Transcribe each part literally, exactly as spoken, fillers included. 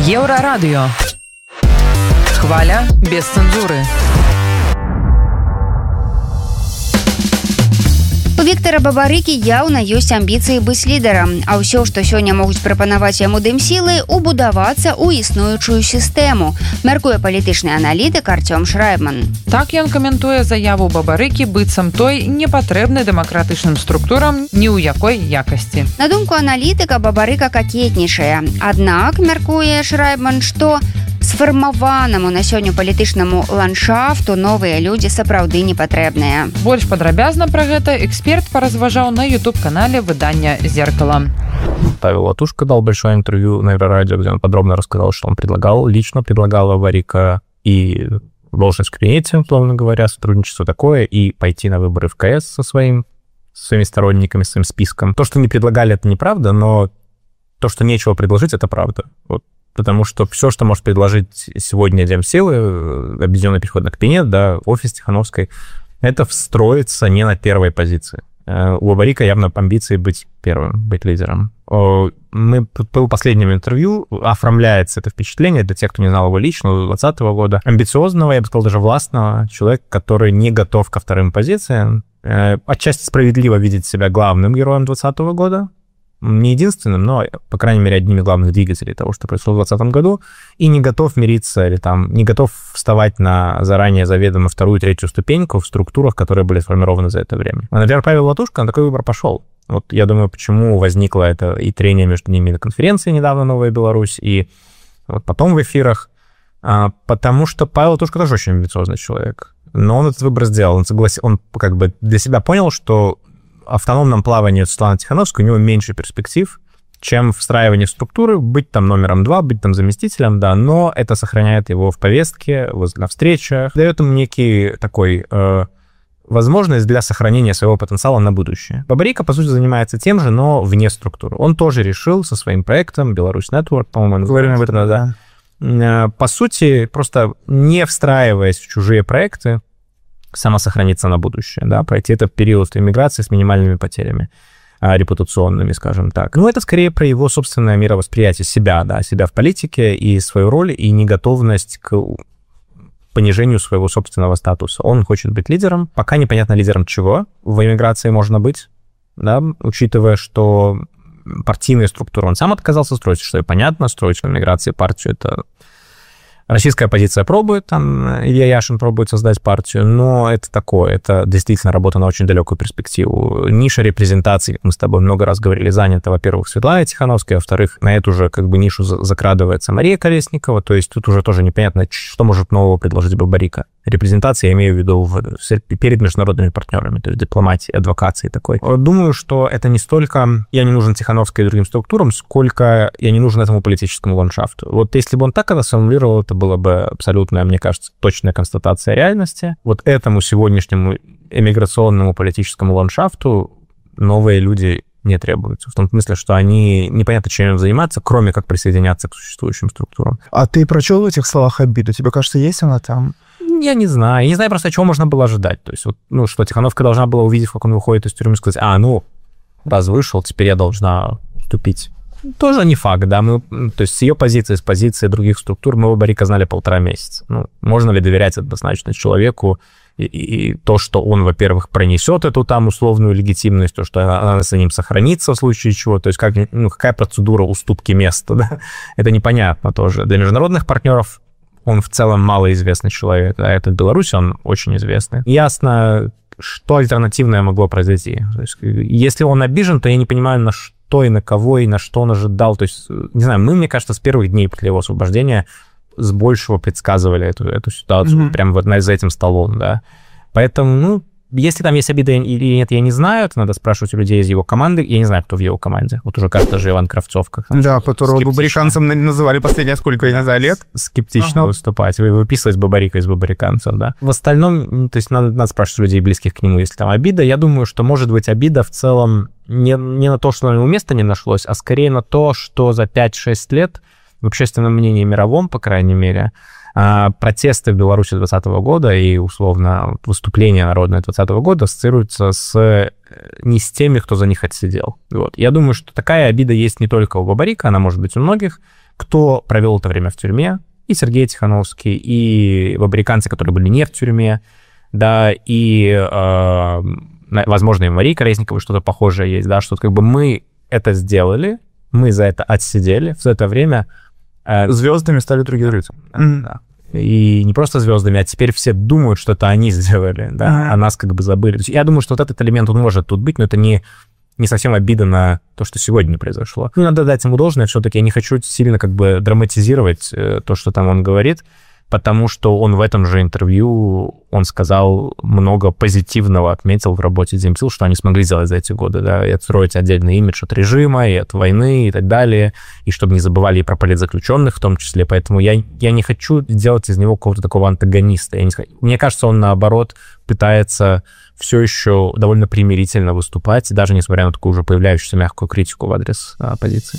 Еврорадио. Хваля без цензуры. У Віктара Бабарыкі яўна ёсць амбіцыі быць лідарам, а ўсё, што сёння могуць прапанаваць яму дым-сілы, убудавацца ў існуючую сістэму, мяркуе палітычны аналітык Артём Шрайбман. Так ён каментуе заяву Бабарыкі быццам той не патрэбны дэмакратычным структурам ні ў якой якасці. На думку аналітыка, Бабарыка какетнічае. Аднак, мяркуе Шрайбман, што сфармаванаму на сёння палітычнаму ландшафту новыя людзі сапраўды не патрэбныя. Больш падрабязна пра гэта эксперт паразважаў на ютуб-канале выдання «Зеркало». Павел Латушко дал большое интервью на Еврорадио, где он подробно рассказал, что он предлагал, лично предлагал Бабарыка и должность в кабинете, условно говоря, сотрудничество такое, и пойти на выборы в КС со своим, со своими сторонниками, своим списком. То, что не предлагали, это неправда, но то, что нечего предложить, это правда. Вот. Потому что все, что может предложить сегодня Демсилы, объединенный переходный кабинет, да, офис Тихановской, это встроится не на первой позиции. У Бабарыка явно амбиции быть первым, быть лидером. Мы по последнему интервью оформляется это впечатление для тех, кто не знал его лично, двадцатого года. Амбициозного, я бы сказал, даже властного человека, который не готов ко вторым позициям. Отчасти справедливо видит себя главным героем двадцатого года. Не единственным, но, по крайней мере, одним из главных двигателей того, что произошло в двадцатом году, и не готов мириться или там не готов вставать на заранее заведомо вторую, третью ступеньку в структурах, которые были сформированы за это время. А, например, Павел Латушко на такой выбор пошел. Вот я думаю, почему возникло это и трение между ними на конференции недавно «Новая Беларусь», и вот потом в эфирах, а, потому что Павел Латушко тоже очень амбициозный человек. Но он этот выбор сделал, он согласился, он как бы для себя понял, что автономном плавании Светланы Тихановской у него меньше перспектив, чем встраивание в структуры, быть там номером два, быть там заместителем, да, но это сохраняет его в повестке, на встречах, дает ему некий такой э, возможность для сохранения своего потенциала на будущее. Бабарыка, по сути, занимается тем же, но вне структуры. Он тоже решил со своим проектом Беларусь Network, по-моему, говорим об этом, да, э, по сути, просто не встраиваясь в чужие проекты, самосохраниться на будущее, да, пройти этот период иммиграции с минимальными потерями а, репутационными, скажем так. Ну, это скорее про его собственное мировосприятие себя, да, себя в политике и свою роль, и неготовность к понижению своего собственного статуса. Он хочет быть лидером, пока непонятно лидером чего. В иммиграции можно быть, да, учитывая, что партийные структуры он сам отказался строить, что и понятно, строить в иммиграции партию — это... Российская оппозиция пробует, там Илья Яшин пробует создать партию, но это такое, это действительно работа на очень далекую перспективу. Ниша репрезентации, как мы с тобой много раз говорили, занята, во-первых, Светлана Тихановская, во-вторых, на эту же как бы нишу закрадывается Мария Колесникова, то есть тут уже тоже непонятно, что может нового предложить Бабарыка. Репрезентация, я имею в виду в, перед международными партнерами, то есть дипломатией, адвокацией такой. Думаю, что это не столько я не нужен Тихановской и другим структурам, сколько я не нужен этому политическому ландшафту. Вот если бы он так это сформулировал, это было бы абсолютная, мне кажется, точная констатация реальности. Вот этому сегодняшнему эмиграционному политическому ландшафту новые люди не требуются. В том смысле, что они непонятно, чем им заниматься, кроме как присоединяться к существующим структурам. А ты прочел в этих словах обиду? Тебе кажется, есть она там? Я не знаю. Я не знаю просто, чего можно было ожидать. То есть, вот, ну, что Тихановская должна была увидеть, как он выходит из тюрьмы, и сказать: а, ну, раз вышел, теперь я должна уступить. Тоже не факт, да. Мы, то есть с ее позиции, с позиции других структур мы Бабарыка знали полтора месяца. Ну, можно ли доверять однозначно человеку и, и, и то, что он, во-первых, пронесет эту там условную легитимность, то, что она за ним сохранится в случае чего, то есть как, ну, какая процедура уступки места, да? Это непонятно тоже. Для международных партнеров он в целом малоизвестный человек, а это в Беларуси он очень известный. Ясно, что альтернативное могло произойти. То есть, если он обижен, то я не понимаю, на что и на кого, и на что он ожидал. То есть, не знаю, мы, мне кажется, с первых дней после его освобождения с большего предсказывали эту, эту ситуацию, mm-hmm. прямо вот за этим столом, да. Поэтому, ну, если там есть обида или нет, я не знаю, это надо спрашивать у людей из его команды. Я не знаю, кто в его команде. Вот уже кажется же Иван Кравцов. Как да, которого бабарыканцем называли последние сколько лет. Скептично ага. выступать, выписывать Бабарыка из бабарыканцев, да. В остальном, то есть надо, надо спрашивать людей, близких к нему, если там обида. Я думаю, что может быть обида в целом не, не на то, что на него места не нашлось, а скорее на то, что за пять-шесть лет в общественном мнении мировом, по крайней мере, А протесты в Беларуси двадцатого года и, условно, выступления народные двадцатого года ассоциируются с не с теми, кто за них отсидел. Вот. Я думаю, что такая обида есть не только у Бабарика, она может быть у многих, кто провел это время в тюрьме, и Сергей Тихановский, и бабариканцы, которые были не в тюрьме, да, и, э, возможно, и Мария Колесникова что-то похожее есть, да, что как бы мы это сделали, мы за это отсидели, в это время... Э, Звездами стали другие люди. Mm-hmm. Да. И не просто звездами, а теперь все думают, что это они сделали, да, mm-hmm. а нас как бы забыли. Я думаю, что вот этот элемент, он может тут быть, но это не... не совсем обида на то, что сегодня произошло. Ну, надо дать ему должное, все-таки я не хочу сильно как бы драматизировать э, то, что там он говорит, потому что он в этом же интервью, он сказал много позитивного, отметил в работе Земсил, что они смогли сделать за эти годы, да, и отстроить отдельный имидж от режима, и от войны, и так далее, и чтобы не забывали и про политзаключенных в том числе, поэтому я, я не хочу делать из него какого-то такого антагониста. Я не... Мне кажется, он, наоборот, пытается все еще довольно примирительно выступать, даже несмотря на такую уже появляющуюся мягкую критику в адрес оппозиции.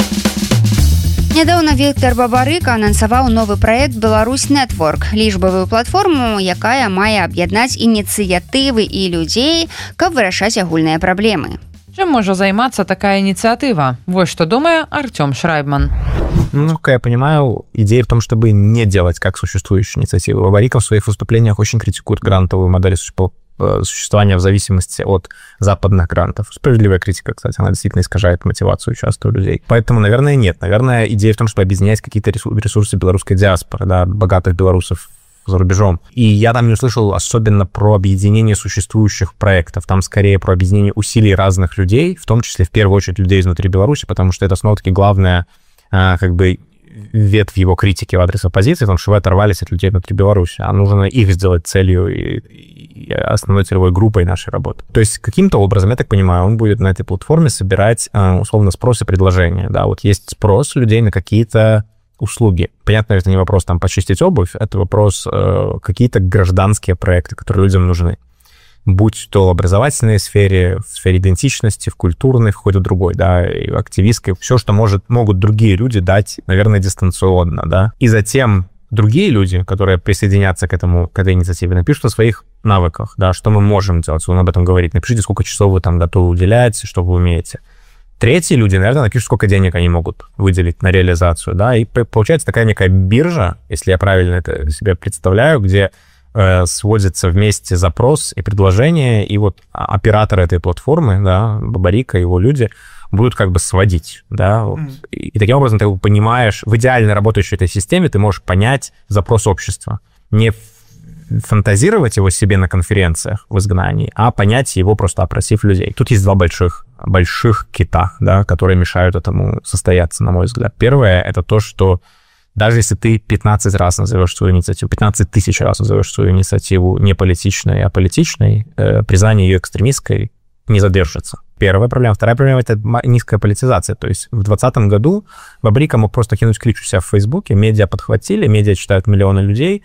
Нядаўна Віктор Бабарыка анансаваў новы праект «Беларусь Нетворк» – лічбавую платформу, якая мае аб'яднаць ініцыятывы і людзей, каб вырашаць агульныя праблемы. Чем может займаться такая инициатива? Вот что думает Артем Шрайбман. Ну, как я понимаю, идея в том, чтобы не делать как существующие инициативы. Бабарика в своих выступлениях очень критикует грантовую модель существования в зависимости от западных грантов. Справедливая критика, кстати, она действительно искажает мотивацию часто у людей. Поэтому, наверное, нет. Наверное, идея в том, чтобы объединять какие-то ресурсы белорусской диаспоры, да, богатых белорусов за рубежом. И я там не услышал особенно про объединение существующих проектов. Там скорее про объединение усилий разных людей, в том числе, в первую очередь, людей изнутри Беларуси, потому что это снова-таки главная, как бы, ветвь его критики в адрес оппозиции, потому что вы оторвались от людей внутри Беларуси, а нужно их сделать целью и, и основной целевой группой нашей работы. То есть каким-то образом, я так понимаю, он будет на этой платформе собирать, условно, спрос и предложения. Да, вот есть спрос людей на какие-то услуги. Понятно, это не вопрос там почистить обувь, это вопрос э, какие-то гражданские проекты, которые людям нужны. Будь то в образовательной сфере, в сфере идентичности, в культурной, в какой-то другой, да, и в активистской. Все, что может, могут другие люди дать, наверное, дистанционно, да. И затем другие люди, которые присоединятся к этому, к этой инициативе, напишут о своих навыках, да, что мы можем делать, он об этом говорит. Напишите, сколько часов вы там готовы уделять, что вы умеете. Третьи люди, наверное, напишут, сколько денег они могут выделить на реализацию, да, и получается такая некая биржа, если я правильно это себе представляю, где э, сводится вместе запрос и предложение, и вот операторы этой платформы, да, Бабарика, его люди, будут как бы сводить, да, вот. mm. и, и таким образом ты понимаешь, в идеально работающей этой системе ты можешь понять запрос общества, не фантазировать его себе на конференциях в изгнании, а понять его, просто опросив людей. Тут есть два больших, больших кита, да, которые мешают этому состояться, на мой взгляд. Первое — это то, что даже если ты пятнадцать раз назовешь свою инициативу, пятнадцать тысяч раз назовешь свою инициативу не политичной, а политичной, э, признание ее экстремистской не задержится. Первая проблема. Вторая проблема — это низкая политизация. То есть в двадцатом году Бабарика мог просто кинуть клич у себя в Фейсбуке, медиа подхватили, медиа читают миллионы людей,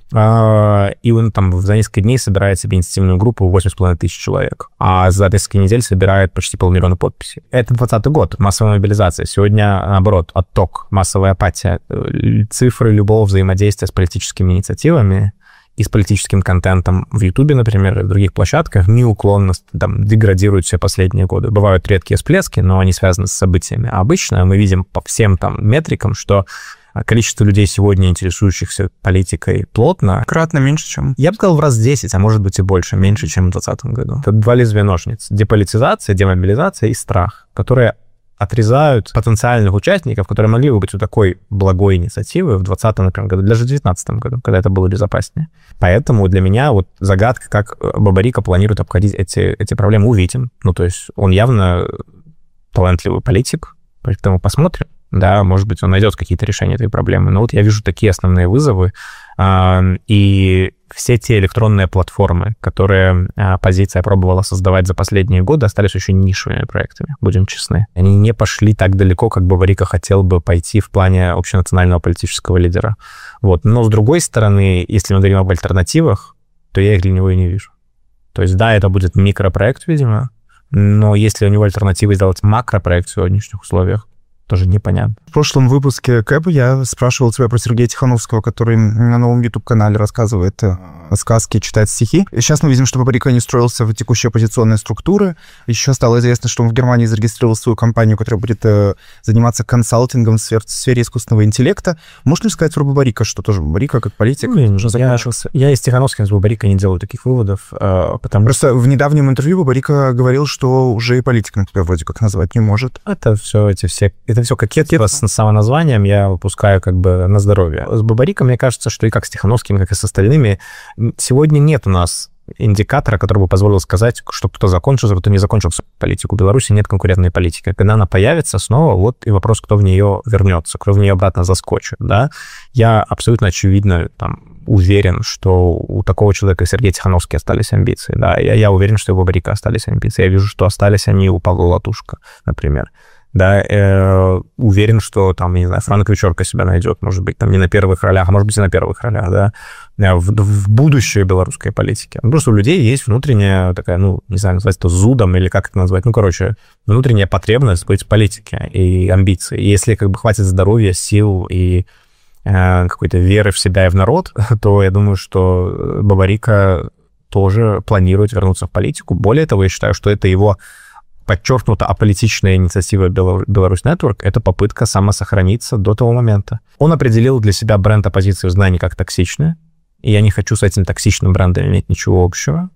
и он там за несколько дней собирает себе инициативную группу восемь с половиной тысяч человек, а за несколько недель собирает почти полмиллиона подписей. Это двадцатый год, массовая мобилизация. Сегодня, наоборот, отток, массовая апатия. Цифры любого взаимодействия с политическими инициативами и с политическим контентом в Ютубе, например, и в других площадках неуклонно там деградируют все последние годы. Бывают редкие всплески, но они связаны с событиями. А обычно мы видим по всем там метрикам, что количество людей, сегодня интересующихся политикой плотно... Кратно меньше, чем... Я бы сказал, в раз десять, а может быть и больше, меньше, чем в двадцатом году. Это два лезвия ножниц. Деполитизация, демобилизация и страх, которые отрезают потенциальных участников, которые могли бы быть у такой благой инициативы в двадцатом, например, году, даже в девятнадцатом году, когда это было безопаснее. Поэтому для меня вот загадка, как Бабарика планирует обходить эти, эти проблемы, увидим. Ну, то есть он явно талантливый политик, поэтому посмотрим. Да, может быть, он найдет какие-то решения этой проблемы. Но вот я вижу такие основные вызовы. И все те электронные платформы, которые оппозиция пробовала создавать за последние годы, остались очень нишевыми проектами, будем честны. Они не пошли так далеко, как Бабарика хотел бы пойти в плане общенационального политического лидера. Вот. Но, с другой стороны, если мы говорим об альтернативах, то я их для него и не вижу. То есть, да, это будет микропроект, видимо, но если у него альтернативы сделать макропроект в сегодняшних условиях, тоже непонятно. В прошлом выпуске Кэп я спрашивал тебя про Сергея Тихановского, который на новом YouTube-канале рассказывает сказки, читает стихи. И сейчас мы видим, что Бабарика не строился в текущие оппозиционные структуры. Еще стало известно, что он в Германии зарегистрировал свою компанию, которая будет э, заниматься консалтингом в сфере, в сфере искусственного интеллекта. Можно ли сказать про Бабарика, что тоже Бабарика, как политик, ну, уже закончился? Я, я из Тихановским с Бабарика не делаю таких выводов, э, потому Просто что... в недавнем интервью Бабарика говорил, что уже и политиком тебя вроде как назвать не может. Это все эти все... Это все кокетство с самоназванием я выпускаю как бы на здоровье. С Бабариком, мне кажется, что и как с Тихановским, как и с остальными, сегодня нет у нас индикатора, который бы позволил сказать, что кто закончил, кто не закончил политику. В Беларуси нет конкурентной политики. Когда она появится снова, вот и вопрос, кто в нее вернется, кто в нее обратно заскочит, да. Я абсолютно очевидно там уверен, что у такого человека, Сергея Тихановский, остались амбиции, да. Я, я уверен, что у Бабарика остались амбиции. Я вижу, что остались они у Павла Латушко, например. Да, э, уверен, что там, не знаю, Франк Вечерка себя найдет, может быть, там не на первых ролях, а может быть и на первых ролях, да, в, в будущее белорусской политики. Просто у людей есть внутренняя такая, ну, не знаю, назвать это зудом или как это назвать, ну, короче, внутренняя потребность быть в политике и амбиции. И если как бы хватит здоровья, сил и э, какой-то веры в себя и в народ, то я думаю, что Бабарика тоже планирует вернуться в политику. Более того, я считаю, что это его подчеркнута аполитичная инициатива Беларусь Network — это попытка самосохраниться до того момента. Он определил для себя бренд оппозиции в знании как токсичный, и я не хочу с этим токсичным брендом иметь ничего общего.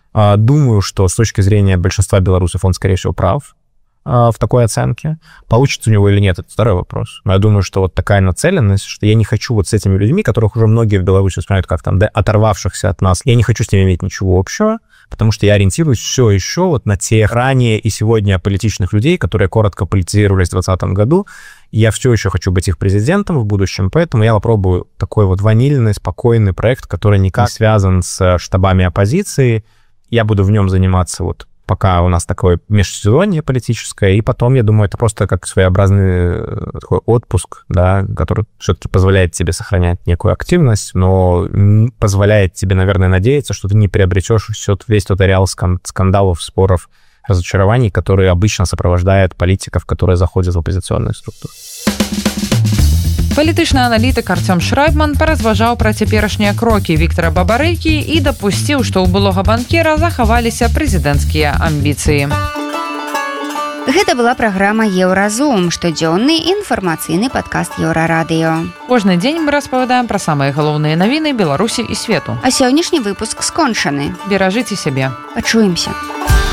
Думаю, что с точки зрения большинства белорусов он, скорее всего, прав в такой оценке. Получится у него или нет, это второй вопрос. Но я думаю, что вот такая нацеленность, что я не хочу вот с этими людьми, которых уже многие в Беларуси воспринимают как там, да, оторвавшихся от нас, я не хочу с ними иметь ничего общего, потому что я ориентируюсь все еще вот на тех ранее и сегодня политичных людей, которые коротко политизировались в двадцатом году. Я все еще хочу быть их президентом в будущем, поэтому я попробую такой вот ванильный, спокойный проект, который никак не связан с штабами оппозиции. Я буду в нем заниматься вот пока у нас такое межсезонье политическое, и потом, я думаю, это просто как своеобразный такой отпуск, да, который все-таки позволяет тебе сохранять некую активность, но позволяет тебе, наверное, надеяться, что ты не приобретешь все, весь тот ареал скандалов, споров, разочарований, которые обычно сопровождают политиков, которые заходят в оппозиционные структуры. Палітычны аналітык Артём Шрайбман паразважаў пра цяперашнія крокі Віктара Бабарэкі і дапусціў, што ў былога банкера захаваліся прэзідэнцкія амбіцыі. Гэта была праграма «Еўразум», штодзённы інфармацыйны падкаст Еўрарадыё. Кожны дзень мы распавядаем пра самыя галоўныя навіны Беларусі і свету. А сённяшні выпуск скончаны. Беражыце сябе. Пачуемся.